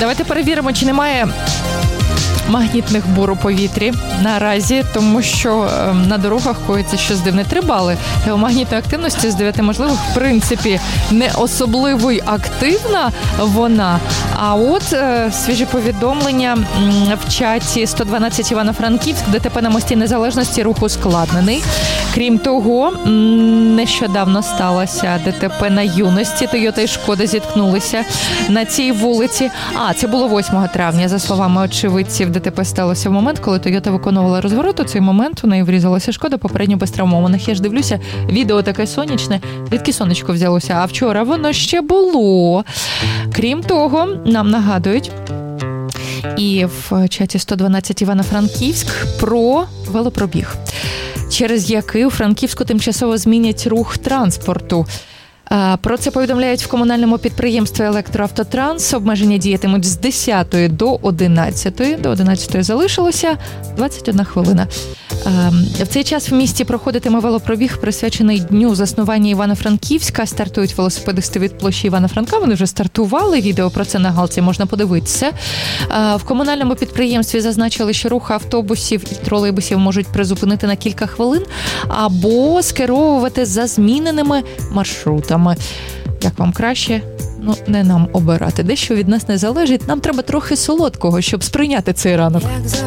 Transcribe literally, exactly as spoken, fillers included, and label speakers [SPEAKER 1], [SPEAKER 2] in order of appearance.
[SPEAKER 1] Давайте перевіримо, чи немає магнітних бур у повітрі наразі, тому що е, на дорогах коїться щось дивне. Три бали геомагнітної активності з дев'яти можливих, в принципі, не особливо й активна вона. А от е, свіжі повідомлення м, в чаті сто дванадцять Івано-Франківськ, ДТП на мості Незалежності, рух ускладнений. Крім того, м, нещодавно сталося ДТП на Юності. Тойота і Шкода зіткнулися на цій вулиці. А, це було восьмого травня, за словами очевидців. ДТП сталося в момент, коли Тойота виконувала розворот. У цей момент у неї врізалася Шкода, попередньо без травмованих. Я ж дивлюся, відео таке сонячне. Звідки сонечко взялося? А вчора воно ще було. Крім того, нам нагадують і в чаті сто дванадцять Івано-Франківськ про велопробіг, через який у Франківську тимчасово змінять рух транспорту. Про це повідомляють в комунальному підприємстві «Електроавтотранс». Обмеження діятимуть з десятої до одинадцятої. До одинадцятої залишилося двадцять одна хвилина. В цей час в місті проходитиме велопробіг, присвячений дню заснування Івано-Франківська. Стартують велосипедисти від площі Івана Франка. Вони вже стартували. Відео про це на галці можна подивитися. В комунальному підприємстві зазначили, що рух автобусів і тролейбусів можуть призупинити на кілька хвилин або скеровувати за зміненими маршрутами. Як вам краще? Ну, не нам обирати. Дещо від нас не залежить. Нам треба трохи солодкого, щоб сприйняти цей ранок.